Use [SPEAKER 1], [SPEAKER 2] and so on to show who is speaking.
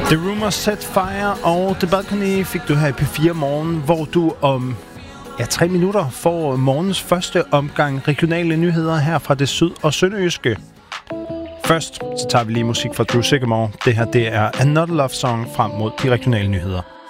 [SPEAKER 1] The Rumors, Set Fire og The Balcony fik du her i P4 Morgen, hvor du om 3 minutter får morgens første omgang regionale nyheder her fra det syd- og sønderjyske. Først så tager vi lige musik fra Drew Sycamore. Det her det er Another Love Song frem mod de regionale nyheder.